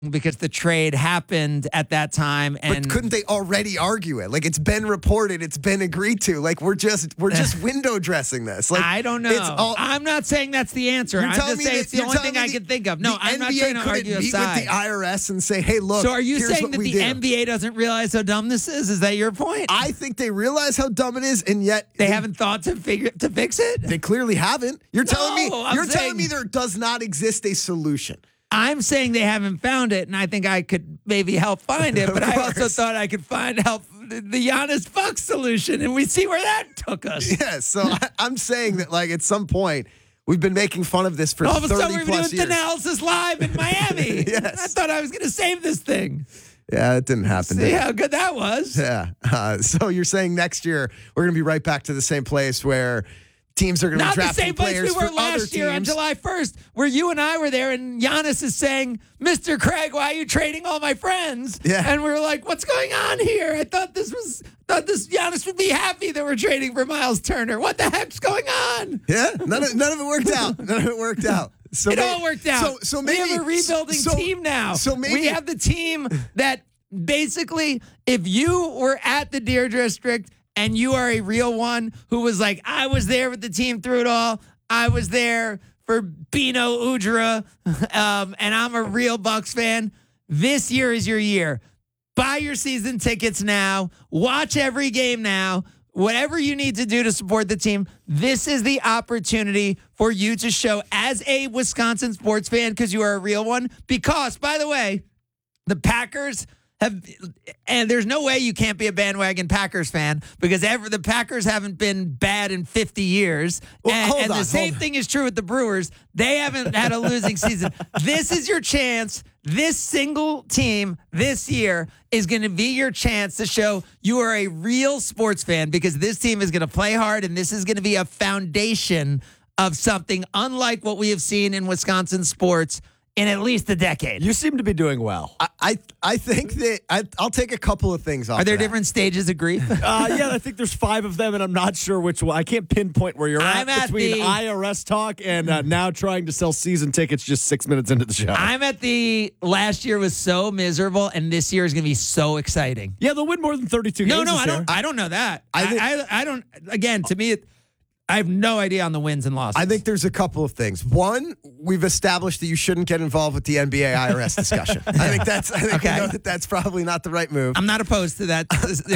because the trade happened at that time. And But couldn't they already argue it? Like, it's been reported, it's been agreed to. Like, we're just window dressing this. Like, I don't know. I'm not saying that's the answer. I'm just saying it's the only thing I can think of. No, I'm not trying to argue a side. Meet with the IRS and say, hey, look. So are you here's saying what that we the do. NBA doesn't realize how dumb this is? Is that your point? I think they realize how dumb it is, and yet They haven't thought to fix it? They clearly haven't. You're telling saying- me there does not exist a solution. I'm saying they haven't found it, and I think I could maybe help find it, but I also thought I could help the Giannis Bucks solution, and we see where that took us. Yeah, so I'm saying that, like, at some point, we've been making fun of this for 30 plus years. All of a sudden, we're doing Analysis Live in Miami. Yes. I thought I was going to save this thing. Yeah, it didn't happen. See how good that was? Yeah. So you're saying next year we're going to be right back to the same place where teams are going to be Not the drafting same place players we were for other last year on teams. July 1st, where you and I were there, and Giannis is saying, Mr. Craig, why are you trading all my friends? Yeah. And we were like, what's going on here? I thought this Giannis would be happy that we're trading for Miles Turner. What the heck's going on? Yeah, none of it worked out. None of it worked out. So It all worked out. So maybe we have a rebuilding team now. So maybe we have the team that basically, if you were at the Deer District and you are a real one who was like, I was there with the team through it all. I was there for Bino Udra, and I'm a real Bucks fan. This year is your year. Buy your season tickets now. Watch every game now. Whatever you need to do to support the team, this is the opportunity for you to show as a Wisconsin sports fan, because you are a real one. Because, by the way, the Packers and there's no way you can't be a bandwagon Packers fan, because the Packers haven't been bad in 50 years. Well, And the same thing is true with the Brewers. They haven't had a losing season. This is your chance. This single team this year is going to be your chance to show you are a real sports fan, because this team is going to play hard, and this is going to be a foundation of something unlike what we have seen in Wisconsin sports in at least a decade. You seem to be doing well. I think that I'll take a couple of things off. Are there of that. different stages of grief? Yeah, I think there's 5 of them, and I'm not sure which one. I can't pinpoint where you're I'm at between the- IRS talk and now trying to sell season tickets just 6 minutes into the show. I'm at the last year was so miserable, and this year is going to be so exciting. Yeah, they'll win more than 32 No, games. no, this I year. don't. I don't know that. I I don't. Again, to me, I have no idea on the wins and losses. I think there's a couple of things. One, we've established that you shouldn't get involved with the NBA IRS discussion. I think Okay. we know that that's probably not the right move. I'm not opposed to that.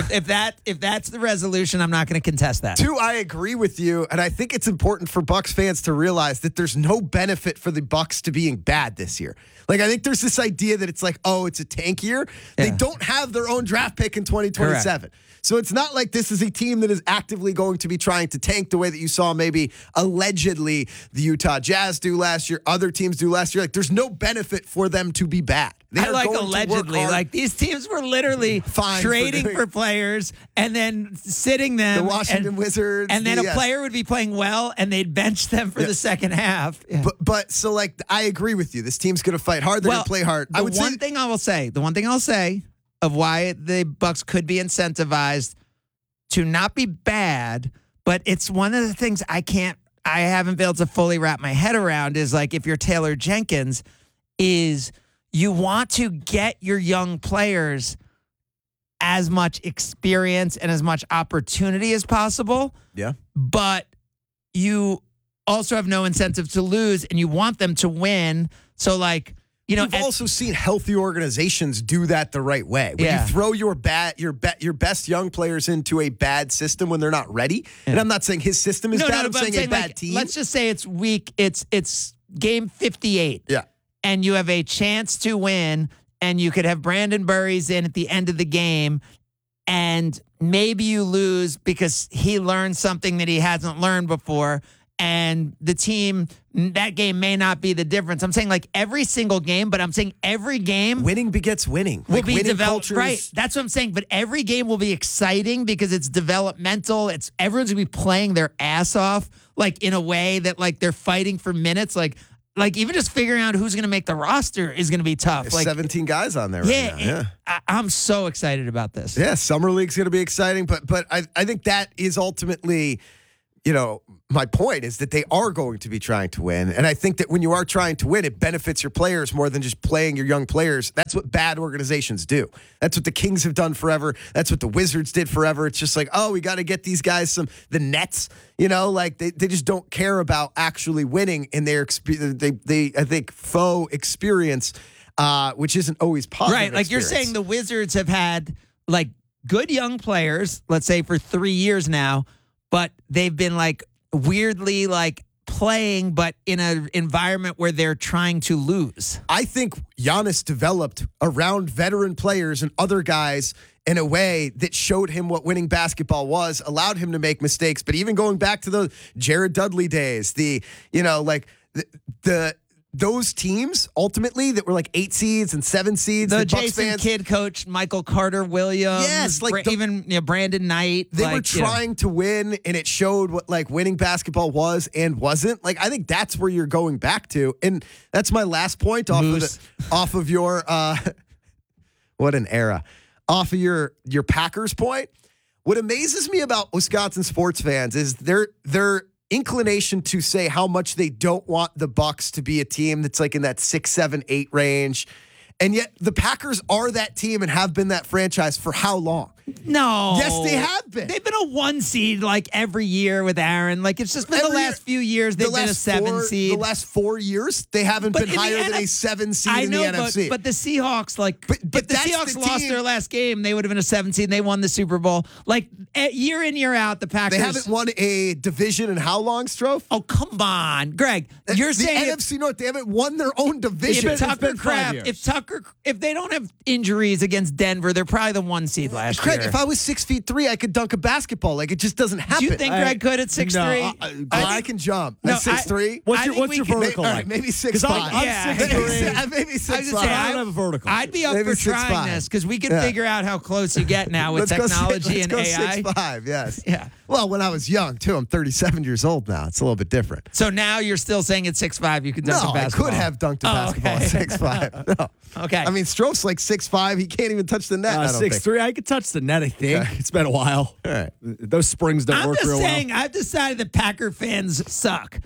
if that's the resolution, I'm not going to contest that. 2, I agree with you, and I think it's important for Bucks fans to realize that there's no benefit for the Bucks to being bad this year. Like, I think there's this idea that it's like, oh, it's a tank year. They don't have their own draft pick in 2027. Correct. So it's not like this is a team that is actively going to be trying to tank the way that you saw maybe allegedly the Utah Jazz do last year, other teams do last year. Like, there's no benefit for them to be bad. They I are like going to work allegedly. hard. Like, these teams were literally Fine for trading doing- for players and then sitting them. The Washington Wizards. And then a yes. player would be playing well, and they'd bench them for the second half. Yeah. But so, like, I agree with you. This team's going to fight hard. They're going to play hard. The one thing I'll say of why the Bucks could be incentivized to not be bad, but it's one of the things I haven't been able to fully wrap my head around is, like, if you're Taylor Jenkins, is you want to get your young players as much experience and as much opportunity as possible. Yeah. But you also have no incentive to lose, and you want them to win. So, like, you know, You've also seen healthy organizations do that the right way. When Yeah. you throw your best young players into a bad system when they're not ready, and I'm not saying his system is bad. I'm but saying a bad like, team. Let's just say it's week. It's game 58. Yeah. And you have a chance to win, and you could have Brandon Burries in at the end of the game, and maybe you lose because he learned something that he hasn't learned before, and the team, that game may not be the difference. I'm saying, like, every single game, but I'm saying every game Winning begets winning. will Like, be winning developed. cultures- Right. That's what I'm saying. But every game will be exciting because it's developmental. Everyone's gonna be playing their ass off, like, in a way that, like, they're fighting for minutes. Like even just figuring out who's gonna make the roster is gonna be tough. There's Like, 17 guys on there right now. Yeah. I'm so excited about this. Yeah, Summer League's going to be exciting, but I think that is ultimately, you know, my point is that they are going to be trying to win. And I think that when you are trying to win, it benefits your players more than just playing your young players. That's what bad organizations do. That's what the Kings have done forever. That's what the Wizards did forever. It's just like, oh, we got to get these guys the Nets, like they just don't care about actually winning in their they I think faux experience, which isn't always positive. Right. Like experience. you're saying the Wizards have had like good young players, let's say for 3 years now, but they've been like weirdly like playing, but in an environment where they're trying to lose. I think Giannis developed around veteran players and other guys in a way that showed him what winning basketball was, allowed him to make mistakes. But even going back to the Jared Dudley days, those teams ultimately that were like 8 seeds and 7 seeds. The Bucks Jason fans, Kidd coach, Michael Carter Williams. Yes, like even Brandon Knight. They were trying to win, and it showed what like winning basketball was and wasn't. Like I think that's where you're going back to, and that's my last point off of your what an era, off of your Packers point. What amazes me about Wisconsin sports fans is their inclination to say how much they don't want the Bucks to be a team that's like in that 6, 7, 8 range. And yet the Packers are that team and have been that franchise for how long? No. Yes, they have been. They've been a 1 seed like every year with Aaron. Like it's just been the last few years they've been a 7 seed. The last 4 years, they haven't been higher than a 7 seed in the NFC. But the Seahawks, like, but if the Seahawks lost team, their last game, they would have been a 7 seed and they won the Super Bowl. Like year in, year out, the Packers. They haven't won a division in how long, Strofe? Oh, come on. Greg, you're saying the NFC North, they haven't won their own division. If they don't have injuries against Denver, they're probably the 1 seed last Craig, year. if I was 6'3", I could dunk a basketball. Like it just doesn't happen. Do you think Greg could at 6'3"? I can jump. At 6'3". What's your vertical like? Maybe 6'5". I'm 6'3". Maybe 6'5". I don't have a vertical. I'd be up Maybe for trying 6'5". this because we can figure out how close you get now with technology and AI. 6'5", yes. Yeah. Well, when I was young, too. I'm 37 years old now. It's a little bit different. So now you're still saying at 6'5" you could dunk a No, I basketball. could have dunked a basketball at 6'5". No. Okay. I mean, Stroke's like 6'5". He can't even touch the net. I don't think. 6'3". I could touch the net, I think. Okay. It's been a while. All right. Those springs don't I'm work just real saying, well. I've decided that Packer fans suck.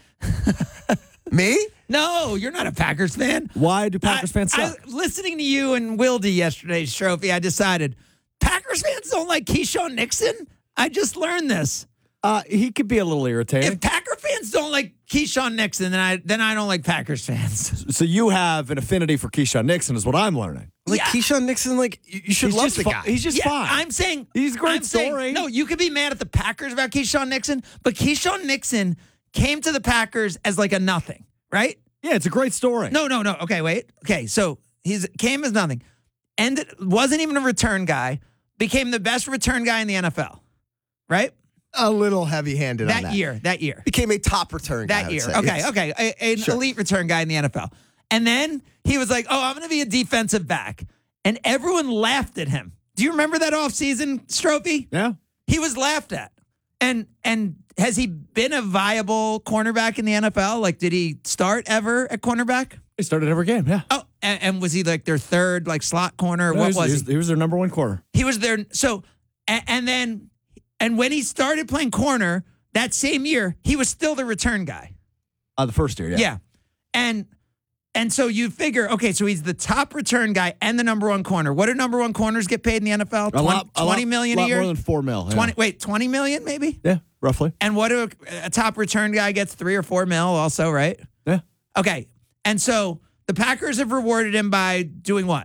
Me? No, you're not a Packers fan. Why do Packers fans suck? Listening to you and Wildy yesterday's trophy, I decided Packers fans don't like Keyshawn Nixon. I just learned this. He could be a little irritating. If Packer fans don't like Keyshawn Nixon, then I don't like Packers fans. So you have an affinity for Keyshawn Nixon, is what I'm learning. Like Keyshawn Nixon, like you should love the guy. He's just fine. I'm saying He's a great I'm saying, story. no, you could be mad at the Packers about Keyshawn Nixon, but Keyshawn Nixon came to the Packers as like a nothing, right? Yeah, it's a great story. No. Okay, wait. Okay, so he came as nothing, and wasn't even a return guy. Became the best return guy in the NFL, right? A little heavy-handed on that. That year. Became a top return guy. That year. I would say. Okay. Yes. An Sure. elite return guy in the NFL. And then he was like, oh, I'm going to be a defensive back. And everyone laughed at him. Do you remember that offseason, Strophe? Yeah. He was laughed at. And has he been a viable cornerback in the NFL? Like, did he start ever at cornerback? He started every game, yeah. Oh, and was he like their third, like, slot corner? No, What was he? He was their number one corner. He was their, so, and when he started playing corner that same year, he was still the return guy. The first year, yeah. Yeah. And so you figure, okay, so he's the top return guy and the number one corner. What do number one corners get paid in the NFL? $20 million a year? More than $4 million. 20 million maybe? Yeah, roughly. And what do a top return guy gets $3 or $4 million also, right? Yeah. Okay. And so the Packers have rewarded him by doing what?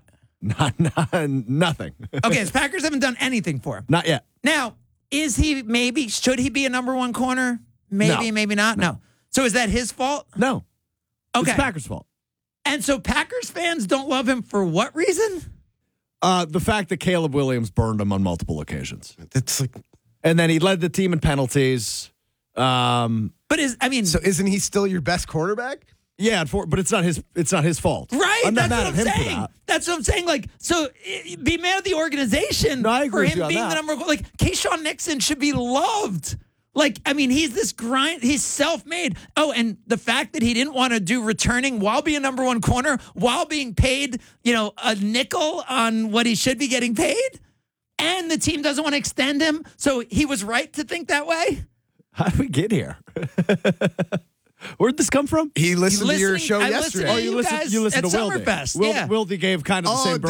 Nothing. Okay, the Packers haven't done anything for him. Not yet. Now, should he be a number one corner? Maybe, No. maybe not. No. So is that his fault? No. Okay. It's Packers' fault. And so Packers fans don't love him for what reason? The fact that Caleb Williams burned him on multiple occasions. It's like, And then he led the team in penalties. But so isn't he still your best quarterback? Yeah, but it's not his fault. Right? I'm not That's mad what at I'm him saying. for that. That's what I'm saying. Like, so be mad at the organization No, I agree for with you him on being that. the number one. Like, Keyshawn Nixon should be loved. Like, I mean, he's this grind. He's self-made. Oh, and the fact that he didn't want to do returning while being number one corner, while being paid, a nickel on what he should be getting paid, and the team doesn't want to extend him. So he was right to think that way. How did we get here? Where'd this come from? He listened to your Listening- show I yesterday. listened to you guys listened at to Wildy. Summerfest. Yeah. Wildy gave kind of the Oh, same don't